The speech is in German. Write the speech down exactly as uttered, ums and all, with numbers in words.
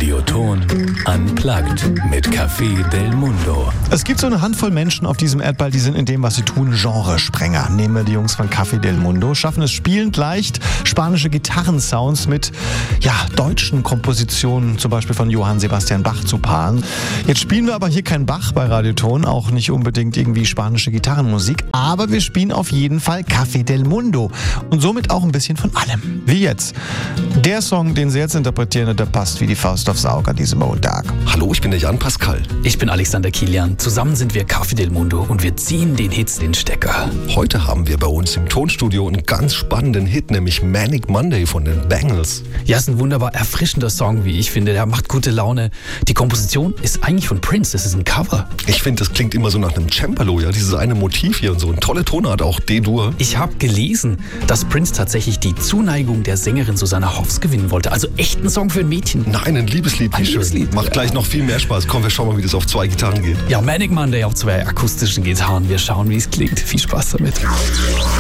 Radioton Unplugged mit Café Del Mundo. Es gibt so eine Handvoll Menschen auf diesem Erdball, die sind in dem, was sie tun, Genresprenger. Nehmen wir die Jungs von Café Del Mundo, schaffen es spielend leicht, spanische Gitarrensounds mit ja, deutschen Kompositionen, zum Beispiel von Johann Sebastian Bach, zu paaren. Jetzt spielen wir aber hier kein Bach bei Radioton, auch nicht unbedingt irgendwie spanische Gitarrenmusik, aber wir spielen auf jeden Fall Café Del Mundo und somit auch ein bisschen von allem. Wie jetzt. Der Song, den sie jetzt interpretieren, der passt wie die Faust aufs Auge an diesem Montag. Hallo, ich bin der Jan Pascal. Ich bin Alexander Kilian. Zusammen sind wir Café Del Mundo und wir ziehen den Hits den Stecker. Heute haben wir bei uns im Tonstudio einen ganz spannenden Hit, nämlich Manic Monday von den Bangles. Ja, ist ein wunderbar erfrischender Song, wie ich finde. Der macht gute Laune. Die Komposition ist eigentlich von Prince. Das ist ein Cover. Ich finde, das klingt immer so nach einem Cembalo, ja, dieses eine Motiv hier und so. Eine tolle Tonart, auch D-Dur. Ich habe gelesen, dass Prince tatsächlich die Zuneigung der Sängerin Susanna Hoffs gewinnen wollte. Also echt ein Song für ein Mädchen. Nein, ein Liebeslied, wie Ein schön. Liebeslied, Macht ja. gleich noch viel mehr Spaß. Komm, wir schauen mal, wie das auf zwei Gitarren geht. Ja, Manic Monday auf zwei akustischen Gitarren. Wir schauen, wie es klingt. Viel Spaß damit.